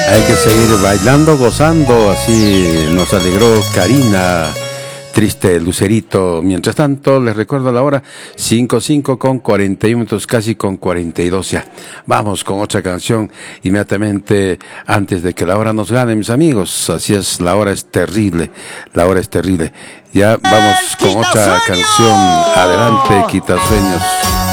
Hay que seguir bailando, gozando, así nos alegró Karina, triste Lucerito. Mientras tanto, les recuerdo la hora 5:05 con 41 minutos, casi con 42 ya. Vamos con otra canción inmediatamente antes de que la hora nos gane, mis amigos. Así es, la hora es terrible, la hora es terrible. Ya vamos con otra canción. Adelante, Quitasueños.